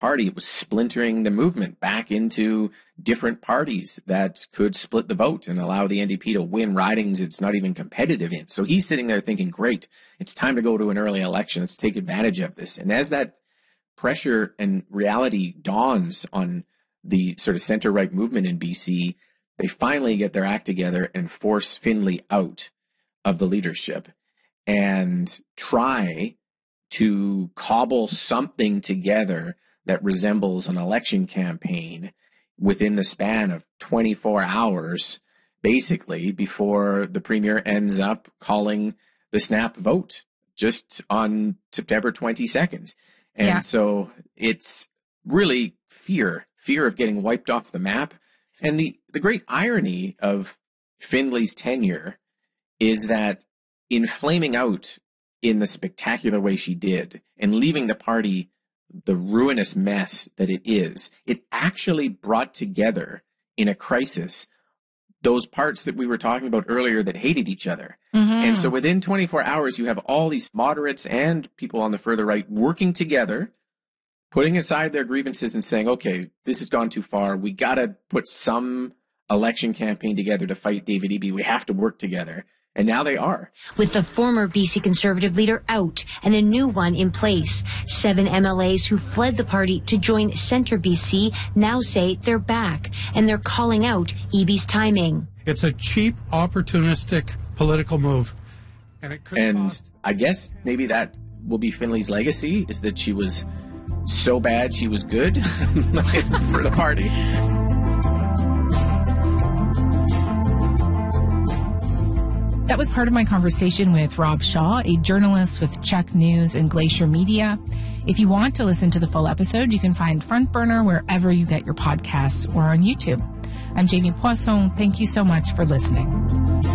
party. It was splintering the movement back into different parties that could split the vote and allow the NDP to win ridings it's not even competitive in. So he's sitting there thinking, great, it's time to go to an early election. Let's take advantage of this. And as that pressure and reality dawns on the sort of center-right movement in BC, they finally get their act together and force Findlay out of the leadership and try to cobble something together that resembles an election campaign within the span of 24 hours, basically, before the premier ends up calling the snap vote just on September 22nd. And so it's really fear of getting wiped off the map. And the great irony of Findlay's tenure is that in flaming out in the spectacular way she did and leaving the party the ruinous mess that it is, it actually brought together in a crisis those parts that we were talking about earlier that hated each other. Mm-hmm. And so within 24 hours, you have all these moderates and people on the further right working together, putting aside their grievances and saying, okay, this has gone too far. We got to put some election campaign together to fight David Eby. We have to work together. And now they are. With the former BC Conservative leader out and a new one in place, 7 MLAs who fled the party to join Centre BC now say they're back, and they're calling out Eby's timing. It's a cheap, opportunistic political move. And I guess maybe that will be Findlay's legacy, is that she was so bad she was good for the party. That was part of my conversation with Rob Shaw, a journalist with Check News and Glacier Media. If you want to listen to the full episode, you can find Front Burner wherever you get your podcasts or on YouTube. I'm Jamie Poisson. Thank you so much for listening.